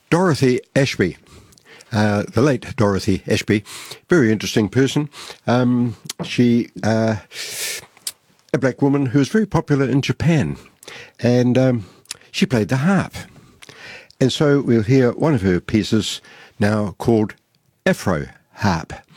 Dorothy Ashby, the late Dorothy Ashby, very interesting person. She a black woman who was very popular in Japan, and she played the harp. And so we'll hear one of her pieces now called Afro Harp.